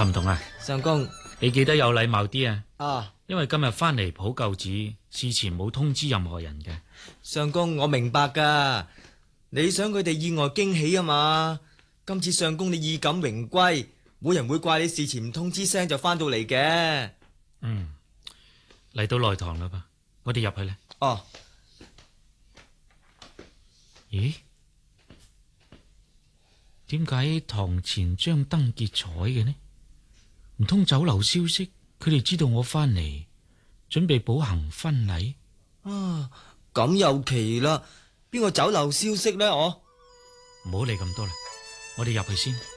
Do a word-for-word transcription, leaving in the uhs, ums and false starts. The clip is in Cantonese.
琴童啊， 相公， 你記得有禮貌啲啊！ 啊， 因為今日翻嚟抱舊子，事前冇通知任何人嘅。 相公，我明白噶，你想佢哋意外驚喜啊嘛。今次相公你衣錦榮歸，冇人會怪你事前唔通知聲就翻到嚟嘅。 嗯，嚟到內堂啦噃，我哋入去啦。 哦， 咦？點解堂前張燈結彩嘅呢？唔通酒樓消息，佢哋知道我翻嚟，準備補行婚禮？ 啊，咁又奇啦，邊個酒樓消息呢？我唔好理咁多啦，我哋入去先。